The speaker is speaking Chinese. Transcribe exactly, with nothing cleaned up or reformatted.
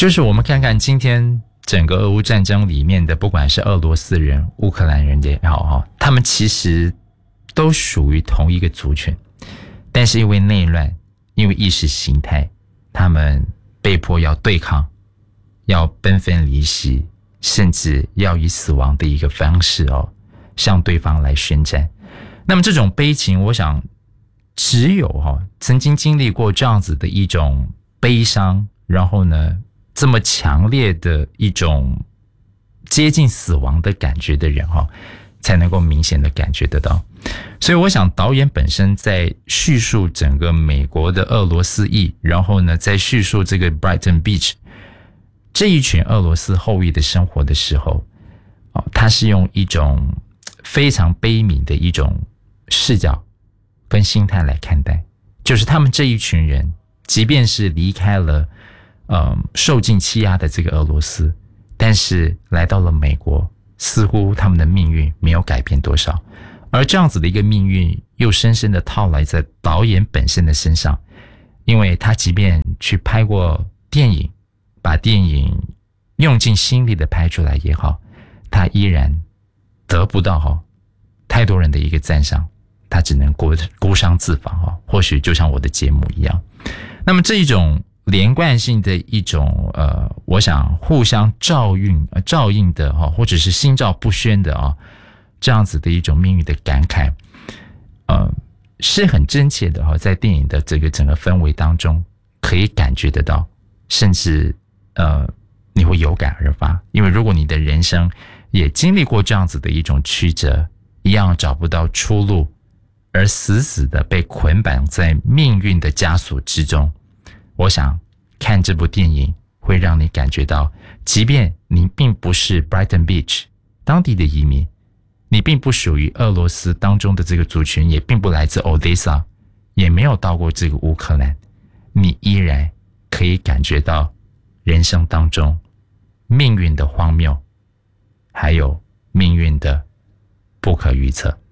就是我们看看今天整个俄乌战争里面的，不管是俄罗斯人、乌克兰人也好，他们其实都属于同一个族群，但是因为内乱，因为意识形态，他们被迫要对抗，要奔分离析，甚至要以死亡的一个方式哦，向对方来宣战。那么这种悲情，我想只有哈、哦、曾经经历过这样子的一种悲伤，然后呢这么强烈的一种接近死亡的感觉的人哈、哦，才能够明显的感觉得到。所以我想导演本身在叙述整个美国的俄罗斯裔，然后呢在叙述这个 Brighton Beach 这一群俄罗斯后裔的生活的时候，哦，他是用一种非常悲悯的一种视角跟心态来看待，就是他们这一群人即便是离开了呃受尽欺压的这个俄罗斯，但是来到了美国，似乎他们的命运没有改变多少。而这样子的一个命运又深深的套来在导演本身的身上，因为他即便去拍过电影，把电影用尽心力的拍出来也好，他依然得不到哈太多人的一个赞赏，他只能孤孤伤自访哈，或许就像我的节目一样。那么这一种连贯性的一种呃，我想互相照应、呃、照应的哈，或者是心照不宣的啊，这样子的一种命运的感慨，呃，是很真切的哈，在电影的这个整个氛围当中可以感觉得到，甚至呃你会有感而发，因为如果你的人生也经历过这样子的一种曲折，一样找不到出路，而死死的被捆绑在命运的枷锁之中，我想看这部电影会让你感觉到，即便你并不是 Brighton Beach 当地的移民，你并不属于俄罗斯当中的这个族群，也并不来自 Odessa， 也没有到过这个乌克兰，你依然可以感觉到人生当中命运的荒谬，还有命运的不可预测。